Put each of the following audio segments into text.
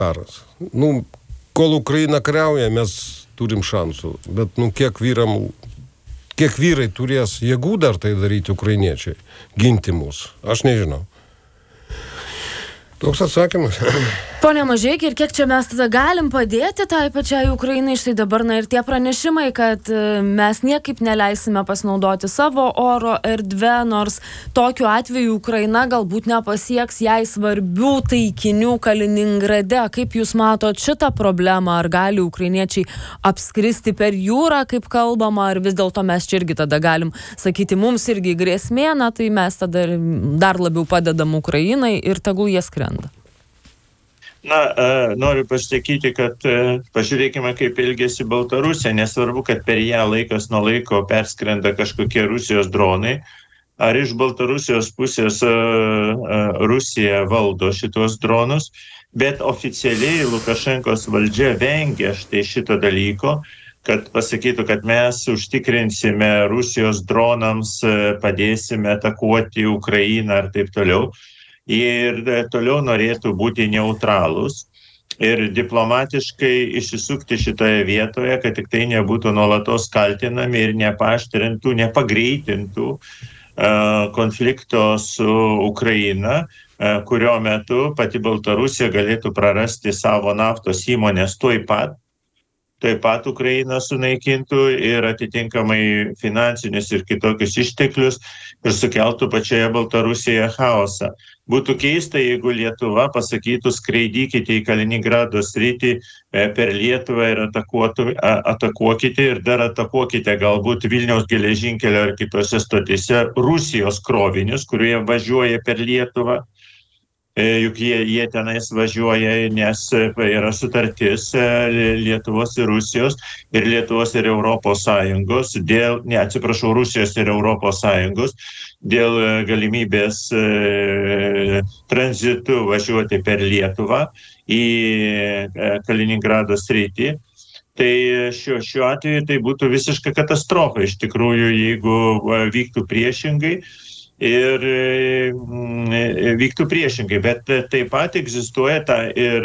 karas. Kol Ukraina kariauja, mes turim šansų. Bet, kiek vyrai turės jėgų dar tai daryti ukrainiečiai, ginti mus, aš nežinau. Toks atsakymas. Pone Mažeiki, ir kiek čia mes tada galim padėti tai pačiai Ukrainai? Štai dabar, ir tie pranešimai, kad mes niekaip neleisime pasinaudoti savo oro erdvę, nors tokiu atveju Ukraina galbūt nepasieks jai svarbių taikinių Kaliningrade. Kaip jūs matot šitą problemą? Ar gali ukrainiečiai apskristi per jūrą, kaip kalbama, ar vis dėlto mes čia irgi tada galim sakyti, mums irgi grėsmė, tai mes tada dar labiau padedam Ukrainai ir tegul jie skrenda. Noriu pasakyti, kad pažiūrėkime, kaip elgėsi Baltarusija. Nesvarbu, kad per ją laikas nuo laiko perskrenda kažkokie Rusijos dronai. Ar iš Baltarusijos pusės Rusija valdo šitos dronus, bet oficialiai Lukašenkos valdžia vengia štai šito dalyko, kad pasakytų, kad mes užtikrinsime Rusijos dronams, padėsime atakuoti Ukrainą ir taip toliau. Ir toliau norėtų būti neutralūs ir diplomatiškai išsisukti šitoje vietoje, kad tik tai nebūtų nuolatos kaltinami ir nepaaštrintų, nepagreitintų konflikto su Ukraina, kurio metu pati Baltarusija galėtų prarasti savo naftos įmonės tuoj pat Ukraina sunaikintų ir atitinkamai finansinius ir kitokius išteklius ir sukeltų pačioje Baltarusijoje chaosą. Būtų keista, jeigu Lietuva pasakytų, skraidykite į Kaliningrado sritį per Lietuvą ir atakuokite ir dar atakuokite galbūt Vilniaus geležinkelio ar kitose stotyse Rusijos krovinius, kurie važiuoja per Lietuvą. Juk jie tenais važiuoja, nes yra sutartis Lietuvos ir Rusijos ir Lietuvos ir Europos Sąjungos Rusijos ir Europos Sąjungos dėl galimybės tranzitu važiuoti per Lietuvą į Kaliningrado sritį. Tai šiuo atveju tai būtų visiška katastrofa iš tikrųjų, jeigu vyktų priešingai. Bet taip pat egzistuoja ir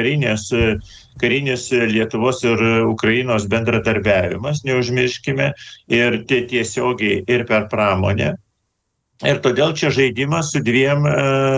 karinis Lietuvos ir Ukrainos bendradarbiavimas, neužmirškime, ir tiesiogiai ir per pramonę. Ir todėl čia žaidimas su dviem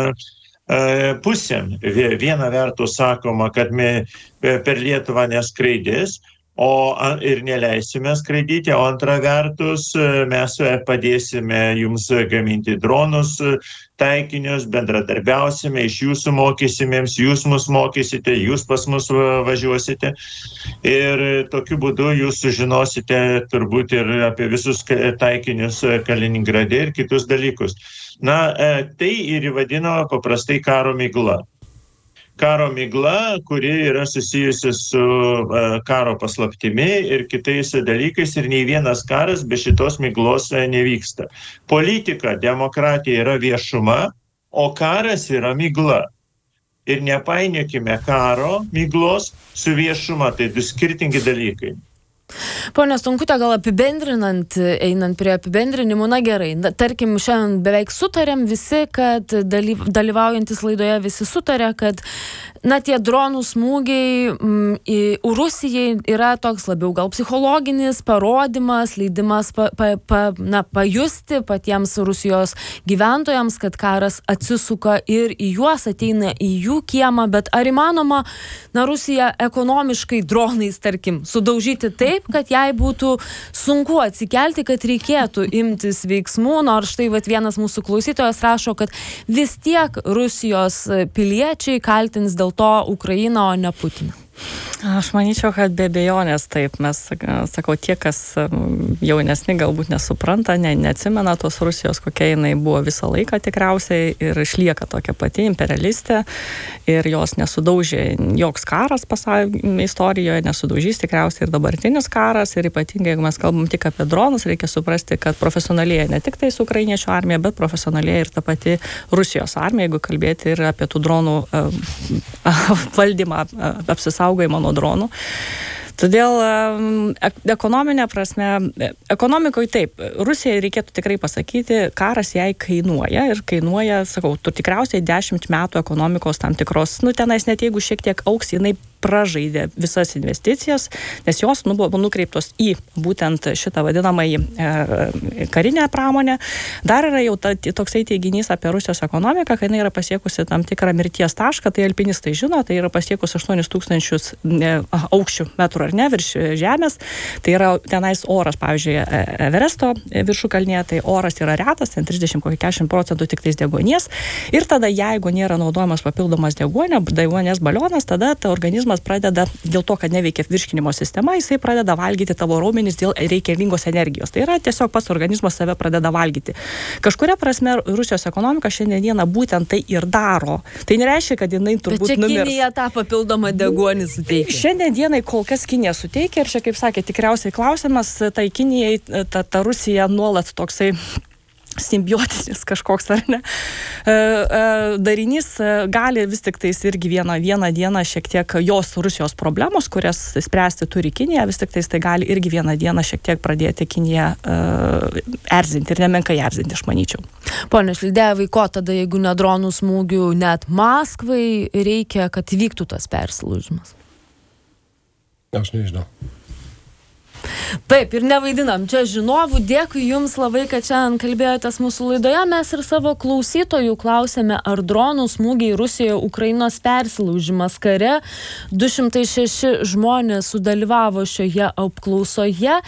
pusėm. Viena vertus sakoma, kad per Lietuvą neskraidės, ir neleisime skraidyti, o antra vertus mes padėsime jums gaminti dronus, taikinius, bendradarbiausime, iš jūsų mokysimėms, jūs mus mokysite, jūs pas mus važiuosite ir tokiu būdu jūs sužinosite turbūt ir apie visus taikinius Kaliningrade ir kitus dalykus. Tai ir vadinama paprastai karo migla. Karo migla, kuri yra susijusi su karo paslaptimi ir kitais dalykais ir nei vienas karas be šitos miglos nevyksta. Politika, demokratija yra viešuma, o karas yra migla. Ir nepainiokime karo miglos su viešuma, tai du skirtingi dalykai. Pone Stonkute, gal apibendrinant, einant prie apibendrinimų, gerai, tarkim, šiandien beveik sutarėm visi, kad dalyvaujantis laidoje visi sutarė, kad tie dronų smūgiai Rusijai yra toks labiau gal psichologinis parodymas, leidimas pajusti patiems Rusijos gyventojams, kad karas atsisuka ir į juos, ateina į jų kiemą, bet ar įmanoma Rusiją ekonomiškai dronais, tarkim, sudaužyti taip, kad jai būtų sunku atsikelti, kad reikėtų imtis veiksmų, nors štai vienas mūsų klausytojas rašo, kad vis tiek Rusijos piliečiai kaltins dėl to Ukrainą, o ne Putiną. Aš manyčiau, kad be abejonės taip. Mes, sakau, tie, kas jaunesni galbūt nesupranta, neatsimena tos Rusijos, kokia jinai buvo visą laiką tikriausiai ir išlieka tokia pati imperialistė ir jos nesudaužė joks karas pasaulio istorijoje, nesudaužys tikriausiai ir dabartinis karas ir ypatingai, jeigu mes kalbam tik apie dronus, reikia suprasti, kad profesionalėja ne tik tai su ukrainiečių armija, bet profesionalėja ir ta pati Rusijos armija, jeigu kalbėti ir apie tų dronų valdymą, apsisaugojimą nuo dronų. Todėl ekonominė prasme, ekonomikoje taip, Rusijai reikėtų tikrai pasakyti, karas jai kainuoja ir kainuoja, sakau, tu tikriausiai 10 metų ekonomikos tam tikros, tenais net jeigu šiek tiek auks, jinai pražaidė visas investicijas, nes jos buvo nukreiptos į būtent šitą vadinamąjį karinę pramonę. Dar yra jau toksai teiginys apie Rusijos ekonomiką, kai jinai yra pasiekusi tam tikrą mirties tašką, tai alpinistai žino, tai yra pasiekus 8000 aukščių metrų ar ne, virš žemės. Tai yra tenais oras, pavyzdžiui, Everesto viršukalnėje, tai oras yra retas, ten 30-40% tik tais deguonies. Ir tada, jeigu nėra naudojamas papildomas deguonies balionas, tada ta organizmas pradeda, dėl to, kad neveikia virškinimo sistema, jisai pradeda valgyti tavo raumenis dėl reikalingos energijos. Tai yra tiesiog pats organizmas save pradeda valgyti. Kažkuria prasme Rusijos ekonomika šiandieną būtent tai ir daro. Tai nereiškia, kad jinai turbūt numirs. Bet čia Kinija tą papildomą deguonį suteikia. Šiandien dienai kol kas Kinija suteikia ir čia, kaip sakė, tikriausiai klausimas, tai Kinijai ta Rusija nuolat toksai simbiotinis kažkoks, ar ne, darinys gali vis tik tais irgi vieną dieną šiek tiek jos Rusijos problemos, kurias spręsti turi Kinija, vis tik tais tai gali irgi vieną dieną šiek tiek pradėti Kiniją erzinti ir nemenkai erzinti, aš manyčiau. Pone Šildėjevai, ko tada, jeigu ne dronų smūgių, net Maskvai reikia, kad įvyktų tas persilaužimas? Aš nežinau. Taip, ir nevaidinam čia žinovų. Dėkui Jums labai, kad šiandien kalbėjotės mūsų laidoje. Mes ir savo klausytojų klausėme, ar dronų smūgiai Rusijoje Ukrainos persilaužimas kare. 206 žmonės sudalyvavo šioje apklausoje.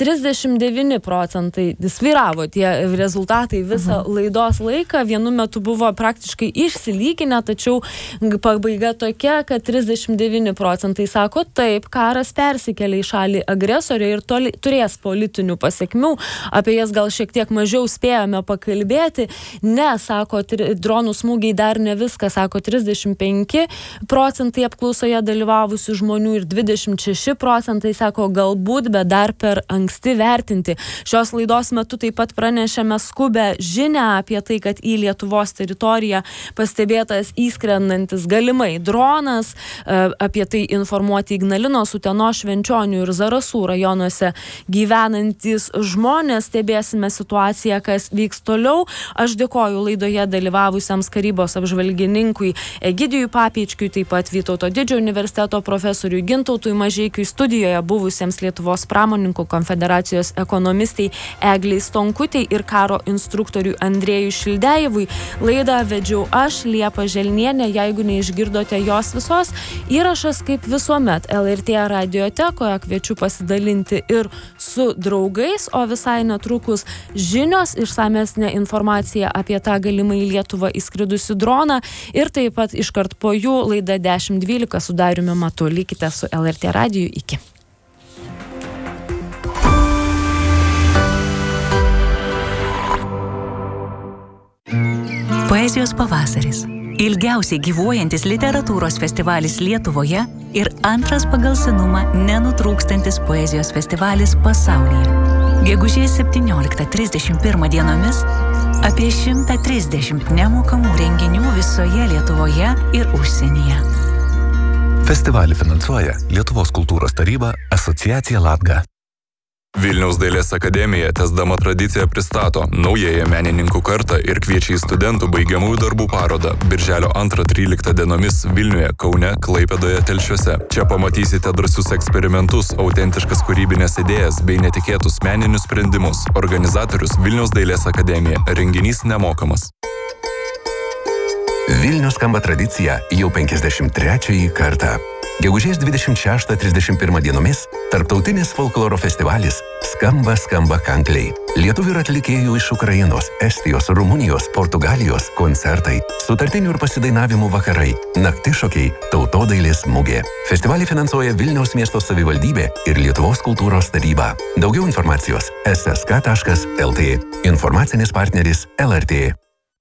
39% svyravo tie rezultatai visą laidos laiką. Vienu metu buvo praktiškai išsilyginę, tačiau pabaiga tokia, kad 39% sako taip, karas persikelia į šalį agresorę ir turės politinių pasiekmių. Apie jas gal šiek tiek mažiau spėjome pakalbėti. Ne, sako, dronų smūgiai dar ne viskas, sako 35% apklausoje dalyvavusių žmonių ir 26% sako galbūt, bet dar per anksti vertinti. Šios laidos metu taip pat pranešėme skubę žinią apie tai, kad į Lietuvos teritoriją pastebėtas įskrendantis galimai dronas. Apie tai informuoti Ignalinos, Utenos, Švenčionių ir Zarasų rajonuose gyvenantys žmonės. Stebėsime situaciją, kas vyks toliau. Aš dėkoju laidoje dalyvavusiams karybos apžvalgininkui Egidijui Papeičkiui, taip pat Vytauto Didžiojo universiteto profesoriui Gintautui Mažeikiui, studijoje buvusiems Lietuvos pramonininkų konfederacijos ekonomistai Eglei Stonkutei ir karo instruktoriui Andrėjui Šildėjevui. Laidą vedžiau aš, Liepa Želnienė. Jeigu neišgirdote jos visos, įrašas kaip visuomet LRT radiotekoje, kviečiu pasidalinti ir su draugais, o visai netrukus žinios, išsamesnė informacija apie tą galimai į Lietuvą įskridusi droną ir taip pat iškart po jų laida 10.12 su Dariumi Matu. Likite su LRT radiju. Iki. Poezijos pavasaris. Ilgiausiai gyvuojantis literatūros festivalis Lietuvoje ir antras pagal senumą nenutrūkstantis poezijos festivalis pasaulyje. Gegužės 17-31 dienomis apie 130 nemokamų renginių visoje Lietuvoje ir užsienyje. Festivalį finansuoja Lietuvos kultūros taryba, asociacija Latga. Vilniaus dailės akademija tęsdama tradiciją pristato naująją menininkų kartą ir kviečia į studentų baigiamųjų darbų parodą birželio 2-13 dienomis Vilniuje, Kaune, Klaipėdoje, Telšiuose. Čia pamatysite drąsius eksperimentus, autentiškas kūrybinės idėjas bei netikėtus meninius sprendimus. Organizatorius Vilniaus dailės akademija. Renginys nemokamas. Vilnius skamba tradicija jau 53 kartą. Gegužės 26-31 dienomis tarptautinis folkloro festivalis Skamba kankliai. Lietuvių ir atlikėjų iš Ukrainos, Estijos, Rumunijos, Portugalijos koncertai, sutartinių ir pasidainavimų vakarai, naktišokiai, tautodailės mugė. Festivalį finansuoja Vilniaus miesto savivaldybė ir Lietuvos kultūros taryba. Daugiau informacijos ssk.lt. Informacinis partneris LRT.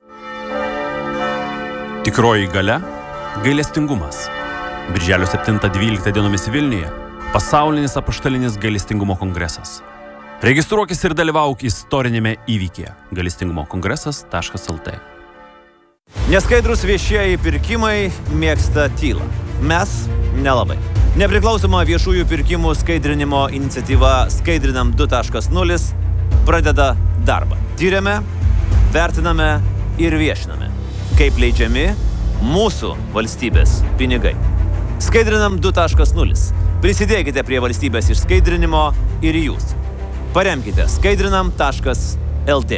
Tikroji galia – gailestingumas. Birželio 7-12 dienomis Vilniuje pasaulinis apaštalinis gailestingumo kongresas. Registruokis ir dalyvauk istorinėme įvykyje gailestingumokongresas.lt. Neskaidrus viešieji pirkimai mėgsta tylą. Mes nelabai. Nepriklausoma viešųjų pirkimų skaidrinimo iniciatyva Skaidrinam 2.0 pradeda darbą. Tyrėme, vertiname ir viešiname, kaip leidžiami mūsų valstybės pinigai. Skaidrinam 2.0. Prisidėkite prie valstybės išskaidrinimo ir jūs. Paremkite skaidrinam.lt.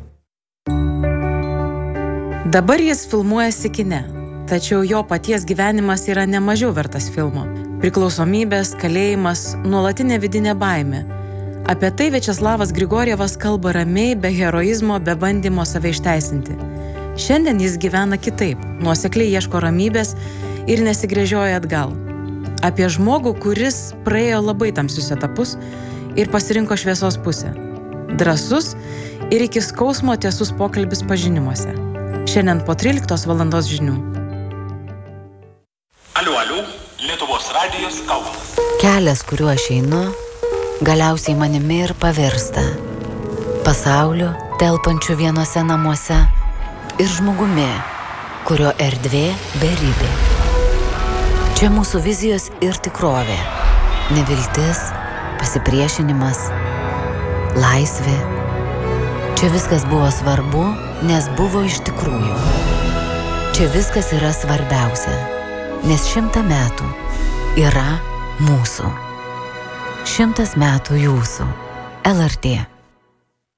Dabar jis filmuojasi kine, tačiau jo paties gyvenimas yra nemažiau vertas filmo. Priklausomybės, kalėjimas, nuolatinė vidinė baimė. Apie tai Viačeslavas Grigorjevas kalba ramiai, be heroizmo, be bandymo save išteisinti. Šiandien jis gyvena kitaip, nuosekliai ieško ramybės ir nesigręžioja atgal. Apie žmogų, kuris praėjo labai tamsius etapus ir pasirinko šviesos pusę. Drąsus ir iki skausmo tiesus pokalbis pažinimuose. Šiandien po 13 valandos žinių. Aliu, Lietuvos radijos Kaunas. Kelias, kuriuo aš einu, galiausiai manimi ir pavirsta. Pasauliu, telpančiu vienose namuose ir žmogumi, kurio erdvė beribė. Čia mūsų vizijos ir tikrovė. Neviltis, pasipriešinimas, laisvė. Čia viskas buvo svarbu, nes buvo iš tikrųjų. Čia viskas yra svarbiausia, nes 100 metų yra mūsų. 100 metų jūsų. LRT.